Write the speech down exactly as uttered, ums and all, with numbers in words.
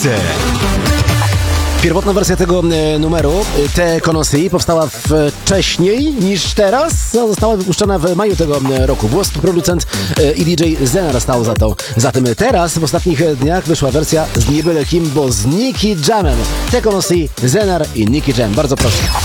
Pierwotna wersja tego e, numeru, e, Te Conocí, powstała wcześniej niż teraz. No, została wypuszczona w maju tego e, roku. Głos producent e, i D J Zenar stał za tą. Zatem teraz, w ostatnich e, dniach, wyszła wersja z niebyle kim, bo z Nicky Jamem. Te Conocí, Zenar i Nicky Jam. Bardzo proszę.